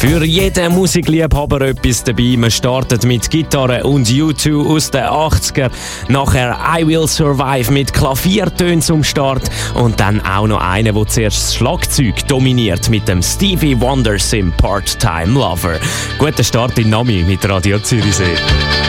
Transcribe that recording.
Für jeden Musikliebhaber etwas dabei. Man startet mit Gitarre und U2 aus den 80er. Nachher I Will Survive mit Klaviertönen zum Start. Und dann auch noch einer, der zuerst das Schlagzeug dominiert mit dem Stevie Wonder Sim Part-Time Lover. Guter Start in Nami mit Radio Zürichsee.